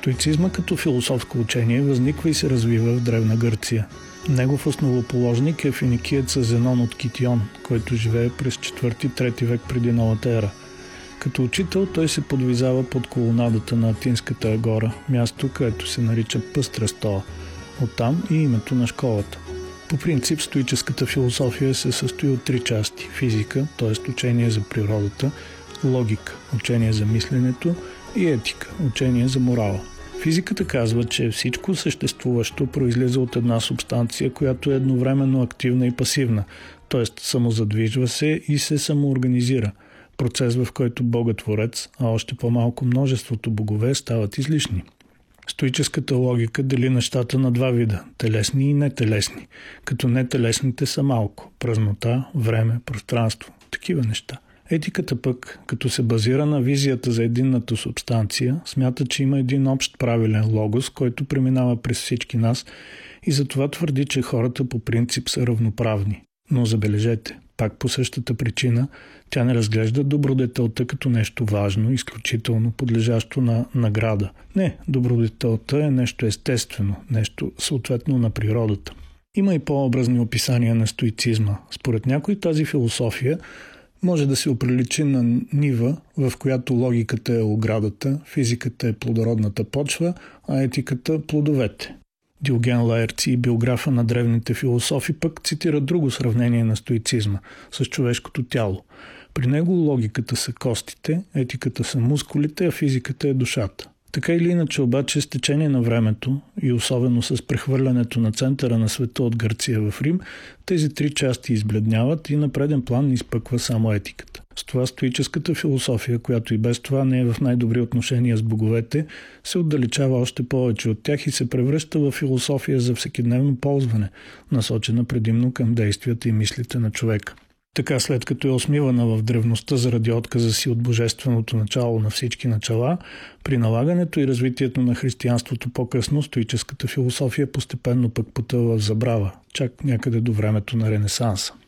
Стоицизма като философско учение възниква и се развива в Древна Гърция. Негов основоположник е финикиецът Зенон от Китион, който живее през 4-3 век преди новата ера. Като учител той се подвизава под колонадата на Атинската агора, място, където се нарича Пъстра стола. Оттам и името на школата. По принцип, стоическата философия се състои от 3 части – физика, т.е. учение за природата, логика, учение за мисленето и етика, учение за морала. Физиката казва, че всичко съществуващо произлиза от една субстанция, която е едновременно активна и пасивна, т.е. самозадвижва се и се самоорганизира. Процес, в който Богът-творец, а още по-малко множеството богове стават излишни. Стоическата логика дели нещата на 2 вида – телесни и нетелесни, като нетелесните са малко – празнота, време, пространство, такива неща. Етиката пък, като се базира на визията за единната субстанция, смята, че има един общ правилен логос, който преминава през всички нас и затова твърди, че хората по принцип са равноправни. Но забележете, пак по същата причина, тя не разглежда добродетелта като нещо важно, изключително подлежащо на награда. Не, добродетелта е нещо естествено, нещо съответно на природата. Има и по-образни описания на стоицизма. Според някой тази философия може да се оприличи на нива, в която логиката е оградата, физиката е плодородната почва, а етиката – плодовете. Диоген Лаерци, биографа на древните философи, пък цитира друго сравнение на стоицизма с човешкото тяло. При него логиката са костите, етиката са мускулите, а физиката е душата. Така или иначе обаче с течение на времето и особено с прехвърлянето на центъра на света от Гърция в Рим, тези 3 части избледняват и на преден план изпъква само етиката. С това стоическата философия, която и без това не е в най-добри отношения с боговете, се отдалечава още повече от тях и се превръща в философия за всекидневно ползване, насочена предимно към действията и мислите на човека. Така, след като е осмивана в древността заради отказа си от божественото начало на всички начала, при налагането и развитието на християнството по-късно стоическата философия постепенно пък потъва в забрава, чак някъде до времето на Ренесанса.